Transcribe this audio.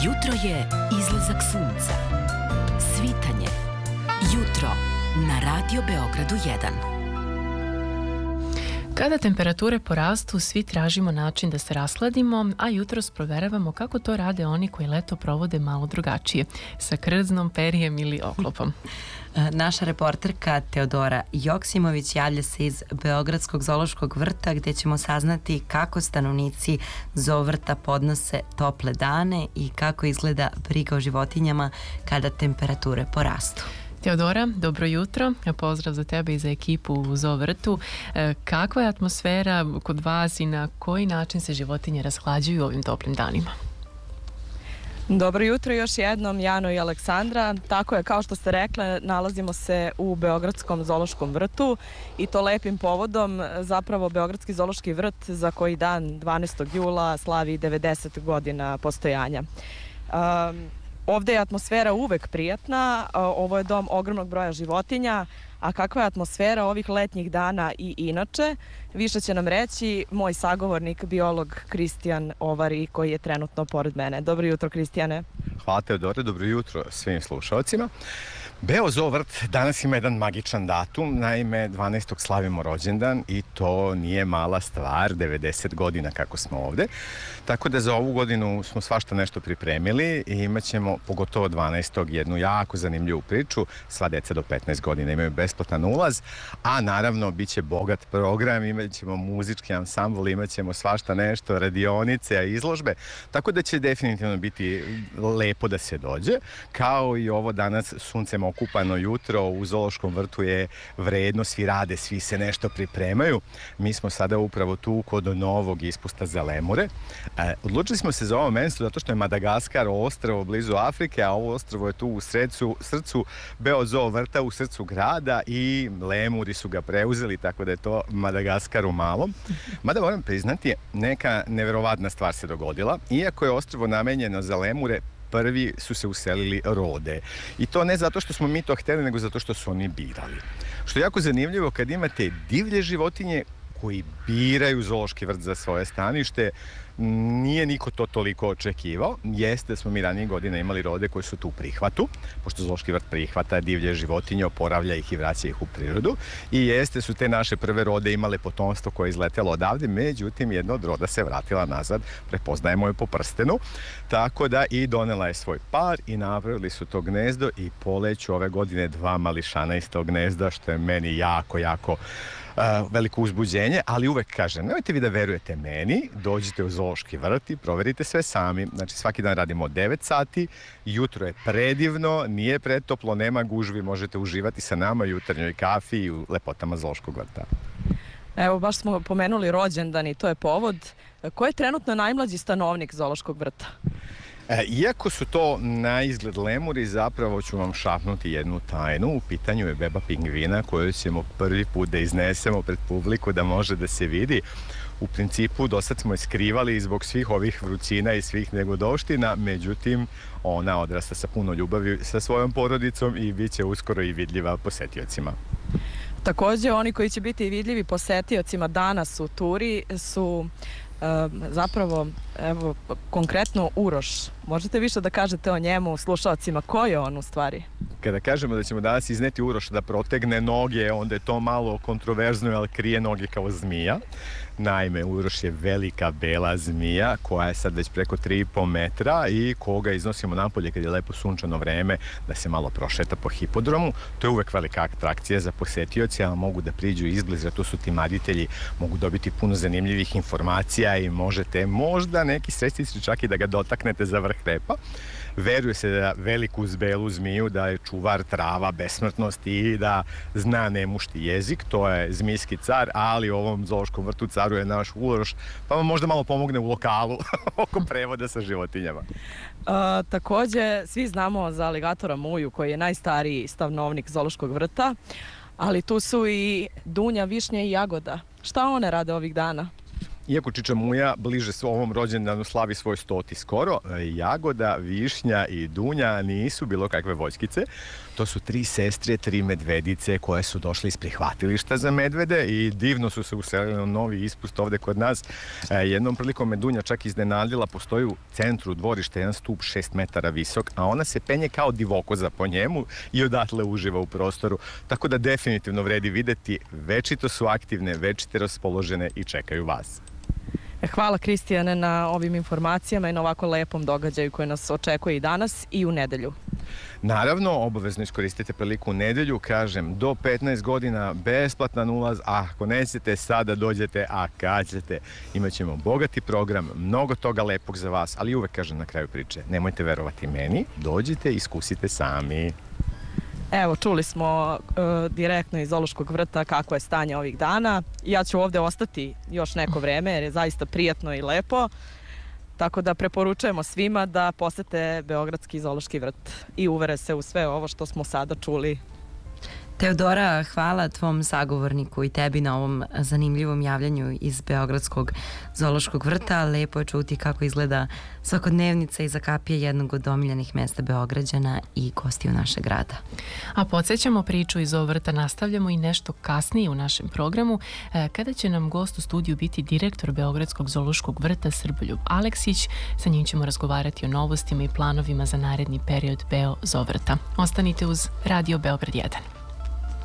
Jutro je izlazak sunca. Svitanje. Jutro na Radio Beogradu 1. Kada temperature porastu, svi tražimo način da se rasladimo, a jutros proveravamo kako to rade oni koji leto provode malo drugačije, sa krznom, perijem ili oklopom. Naša reporterka Teodora Joksimović javlja se iz Beogradskog zoološkog vrta, gdje ćemo saznati kako stanovnici zoovrta podnose tople dane i kako izgleda briga o životinjama kada temperature porastu. Teodora, dobro jutro. Pozdrav za tebe i za ekipu u zoovrtu. Kakva je atmosfera kod vas i na koji način se životinje rashlađuju ovim toplim danima? Dobro jutro još jednom, Jano i Aleksandra. Tako je, kao što ste rekle, nalazimo se u Beogradskom zoološkom vrtu i to lepim povodom. Zapravo Beogradski zoološki vrt za koji dan 12. jula slavi 90 godina postojanja. Ovdje je atmosfera uvek prijatna, ovo je dom ogromnog broja životinja, a kakva je atmosfera ovih letnjih dana i inače, više će nam reći moj sagovornik, biolog Kristijan Ovari, koji je trenutno pored mene. Dobro jutro, Kristijane. Hvala, Teodore, dobro jutro svim slušalcima. Beo zoovrt danas ima jedan magičan datum, naime 12. slavimo rođendan i to nije mala stvar, 90 godina kako smo ovde. Tako da za ovu godinu smo svašta nešto pripremili i imat ćemo pogotovo 12. jednu jako zanimljivu priču. Sva deca do 15 godina imaju besplatan ulaz, a naravno bit će bogat program, imat ćemo muzički ansambl, imat ćemo svašta nešto, radionice, izložbe, tako da će definitivno biti lepo da se dođe. Kao i ovo danas suncem okupano jutro u zoološkom vrtu je vredno, svi rade, svi se nešto pripremaju. Mi smo sada upravo tu kod novog ispusta za lemure. Odlučili smo se za ovo mesto zato što je Madagaskar ostrvo blizu Afrike, a ovo ostrvo je tu u srcu Beo zoovrta, u srcu grada i lemuri su ga preuzeli, tako da je to Madagaskar u malom. Mada moram priznati, neka neverovatna stvar se dogodila. Iako je ostrvo namenjeno za lemure, prvi su se uselili rode. I to ne zato što smo mi to hteli, nego zato što su oni birali. Što je jako zanimljivo kad imate divlje životinje koji biraju zoološki vrt za svoje stanište. Nije niko to toliko očekivao. Jeste da smo mi ranije godine imali rode koji su tu u prihvatu, pošto zoološki vrt prihvata divlje životinje, oporavlja ih i vraća ih u prirodu. I jeste su te naše prve rode imale potomstvo koje je izletelo odavde, međutim jedna od roda se vratila nazad, prepoznajemo je po prstenu, tako da i donela je svoj par i napravili su to gnezdo i poleću ove godine 2 mališana iz tog gnezda, što je meni jako veliko uzbuđenje, ali uvek kažem, nemojte vi da verujete meni, dođite u zoološki vrt i proverite sve sami. Znači svaki dan radimo od 9 sati, jutro je predivno, nije pretoplo, nema gužvi, možete uživati sa nama u jutarnjoj kafi i u lepotama zoološkog vrta. Evo, baš smo pomenuli rođendan i to je povod. Ko je trenutno najmlađi stanovnik zoološkog vrta? Iako su to na izgled lemuri, zapravo ću vam šapnuti jednu tajnu. U pitanju je beba pingvina koju ćemo prvi put da iznesemo pred publiku da može da se vidi. U principu dosad smo je skrivali zbog svih ovih vrućina i svih negodovština, međutim ona odrasta sa puno ljubavi sa svojom porodicom i bit će uskoro i vidljiva posetiocima. Također oni koji će biti vidljivi posetiocima danas u turi su zapravo, evo, konkretno Uroš. Možete više da kažete o njemu slušalcima, ko je on u stvari? Kada kažemo da ćemo danas izneti Uroš da protegne noge, onda je to malo kontroverzno, ali krije noge kao zmija. Naime, Uroš je velika bela zmija koja je sad već preko 3,5 metra i koga iznosimo napolje kad je lepo sunčano vreme da se malo prošeta po hipodromu. To je uvek velika atrakcija za posetioci, a mogu da priđu izbliza, tu su timaritelji, mogu dobiti puno zanimljivih informacija i možete možda neki srestići čak i da ga dotaknete za vrh repa. Veruje se da veliku belu zmiju da je čuvar trava, besmrtnosti i da zna nemušti jezik, to je zmijski car, ali u ovom zoološkom vrtu caruje naš Uroš, pa vam možda malo pomogne u lokalu oko prevoda sa životinjama. Također, svi znamo za aligatora Muju, koji je najstariji stanovnik zoološkog vrta, ali tu su i dunja, višnja i jagoda. Šta one rade ovih dana? Iako Čiča Muja bliže ovom rođendanu slavi svoj 100. skoro, Jagoda, Višnja i Dunja nisu bilo kakve voćkice. To su 3 sestre, 3 medvedice koje su došle iz prihvatilišta za medvede i divno su se uselili na novi ispust ovde kod nas. Jednom prilikom me Dunja čak iznenadila, postoji u centru dvorišta jedan stup 6 metara visok, a ona se penje kao divokoza po njemu i odatle uživa u prostoru. Tako da definitivno vredi videti, večito su aktivne, večito raspoložene i čekaju vas. Hvala Kristijane na ovim informacijama i na ovako lepom događaju koji nas očekuje i danas i u nedelju. Naravno, obavezno iskoristite priliku u nedelju, kažem, do 15 godina besplatan ulaz, a ako nećete, sada dođete, a kad ćete, imat ćemo bogati program, mnogo toga lepog za vas, ali uvek kažem na kraju priče, nemojte verovati meni, dođite, iskusite sami. Evo, čuli smo direktno iz Zoološkog vrta kako je stanje ovih dana. Ja ću ovde ostati još neko vreme jer je zaista prijatno i lepo. Tako da preporučujemo svima da posete Beogradski zoološki vrt i uvere se u sve ovo što smo sada čuli. Teodora, hvala tvom sagovorniku i tebi na ovom zanimljivom javljanju iz Beogradskog zoološkog vrta. Lepo je čuti kako izgleda svakodnevnica iza kapije jednog od omiljenih mesta Beograđana i gostiju našeg grada. A podsjećamo, priču iz Zoovrta nastavljamo i nešto kasnije u našem programu, kada će nam gost u studiju biti direktor Beogradskog zoološkog vrta Srboljub Aleksić. Sa njim ćemo razgovarati o novostima i planovima za naredni period Beo Zoovrta. Ostanite uz Radio Beograd 1.